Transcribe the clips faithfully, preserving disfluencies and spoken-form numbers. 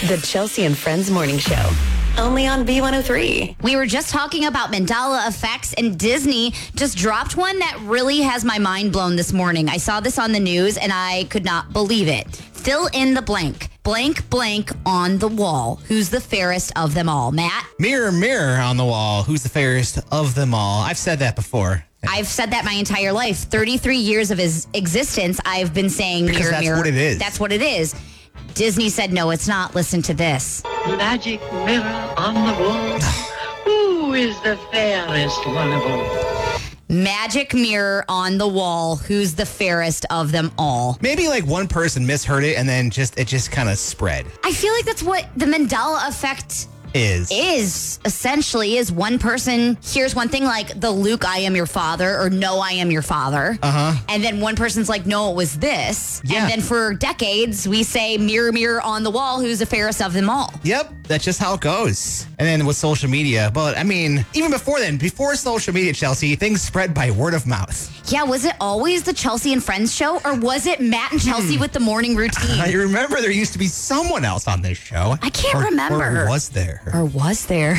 The Chelsea and Friends Morning Show. Only on B one oh three. We were just talking about Mandela effects, and Disney just dropped one that really has my mind blown this morning. I saw this on the news, and I could not believe it. Fill in the blank. Blank, blank on the wall. Who's the fairest of them all? Matt? Mirror, mirror on the wall. Who's the fairest of them all? I've said that before. I've said that my entire life. thirty-three years of his existence, I've been saying because mirror, that's mirror. what it is. That's what it is. Disney said, no, it's not. Listen to this. Magic mirror on the wall. Who is the fairest one of all? Magic mirror on the wall. Who's the fairest of them all? Maybe like one person misheard it and then just it just kind of spread. I feel like that's what the Mandela effect Is. is essentially is one person hears one thing like the Luke, I am your father, or no, I am your father. Uh-huh. And then one person's like, no, it was this. Yeah. And then for decades, we say mirror, mirror on the wall, who's the fairest of them all? Yep, that's just how it goes. And then with social media, but I mean, even before then, before social media, Chelsea, things spread by word of mouth. Yeah, was it always the Chelsea and Friends show, or was it Matt and Chelsea Hmm. with the morning routine? I remember there used to be someone else on this show. I can't Or- remember. Or was there? Or was there?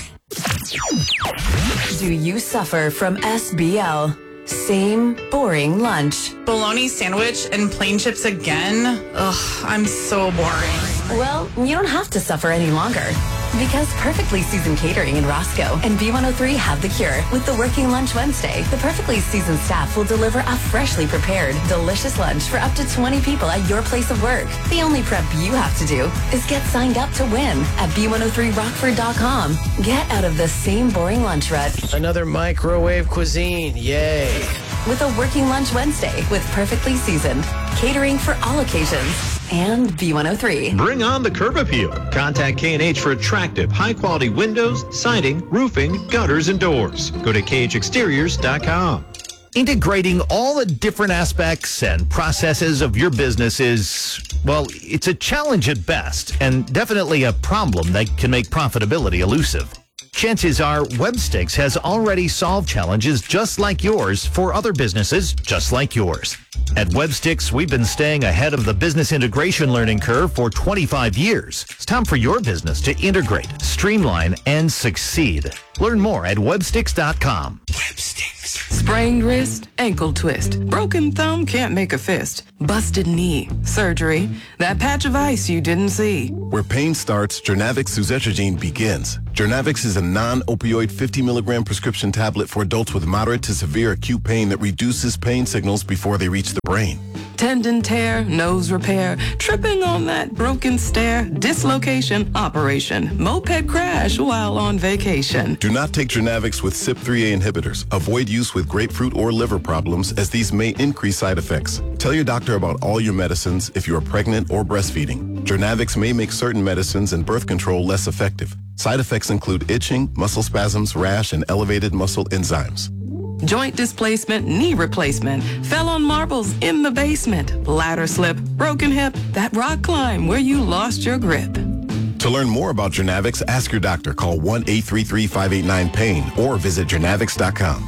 Do you suffer from S B L? Same boring lunch. Bologna sandwich and plain chips again? Ugh, I'm so boring. Well, you don't have to suffer any longer. Because Perfectly Seasoned Catering in Roscoe and B one oh three have the cure. With the Working Lunch Wednesday, the Perfectly Seasoned staff will deliver a freshly prepared, delicious lunch for up to twenty people at your place of work. The only prep you have to do is get signed up to win at B one oh three rockford dot com. Get out of the same boring lunch rut. Another microwave cuisine, yay. With a Working Lunch Wednesday with Perfectly Seasoned. Catering for all occasions. And B one oh three. Bring on the curb appeal. Contact K and H for attractive, high-quality windows, siding, roofing, gutters, and doors. Go to K H exteriors dot com. Integrating all the different aspects and processes of your business is, well, it's a challenge at best, and definitely a problem that can make profitability elusive. Chances are Webstix has already solved challenges just like yours for other businesses just like yours. At Webstix, we've been staying ahead of the business integration learning curve for twenty-five years. It's time for your business to integrate, streamline, and succeed. Learn more at webstix dot com. Webstix. Sprained wrist, ankle twist, broken thumb, can't make a fist, busted knee, surgery, that patch of ice you didn't see. Where pain starts, Jernavix suzetrigine begins. Jernavix is a non-opioid fifty milligram prescription tablet for adults with moderate to severe acute pain that reduces pain signals before they reach the brain. Tendon tear, nose repair, tripping on that broken stair, dislocation, operation, moped crash while on vacation. Do not take Jernavix with C Y P three A inhibitors. Avoid use with grapefruit or liver problems, as these may increase side effects. Tell your doctor about all your medicines if you are pregnant or breastfeeding. Jernavix may make certain medicines and birth control less effective. Side effects include itching, muscle spasms, rash, and elevated muscle enzymes. Joint displacement, knee replacement, fell on marbles in the basement, ladder slip, broken hip, that rock climb where you lost your grip. To learn more about Jernavix, ask your doctor. Call one eight three three, five eight nine, pain or visit jernavix dot com.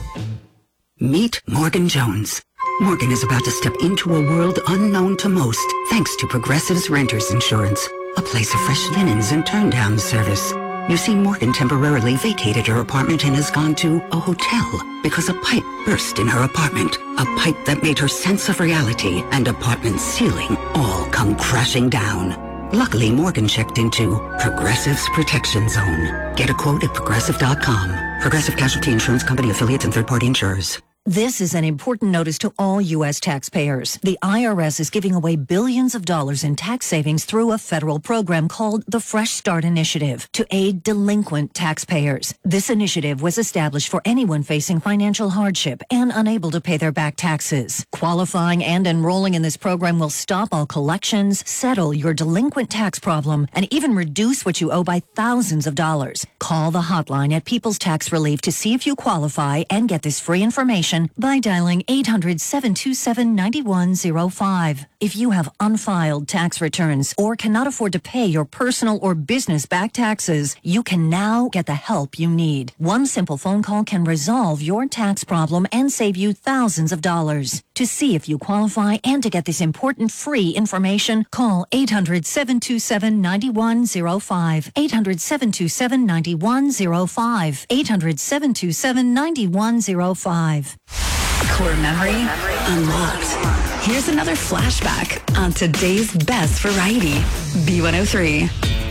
Meet Morgan Jones. Morgan is about to step into a world unknown to most, thanks to Progressive's Renters Insurance, a place of fresh linens and turn-down service. You see, Morgan temporarily vacated her apartment and has gone to a hotel because a pipe burst in her apartment. A pipe that made her sense of reality and apartment ceiling all come crashing down. Luckily, Morgan checked into Progressive's Protection Zone. Get a quote at progressive dot com. Progressive Casualty Insurance Company, affiliates, and third-party insurers. This is an important notice to all U S taxpayers. The I R S is giving away billions of dollars in tax savings through a federal program called the Fresh Start Initiative to aid delinquent taxpayers. This initiative was established for anyone facing financial hardship and unable to pay their back taxes. Qualifying and enrolling in this program will stop all collections, settle your delinquent tax problem, and even reduce what you owe by thousands of dollars. Call the hotline at People's Tax Relief to see if you qualify and get this free information information by dialing eight hundred, seven two seven, nine one zero five. If you have unfiled tax returns or cannot afford to pay your personal or business back taxes, you can now get the help you need. One simple phone call can resolve your tax problem and save you thousands of dollars. To see if you qualify and to get this important free information, call eight hundred, seven two seven, nine one zero five. eight hundred, seven two seven, nine one zero five. eight hundred, seven two seven, nine one zero five. Core memory unlocked. Here's another flashback on today's best variety. B one oh three.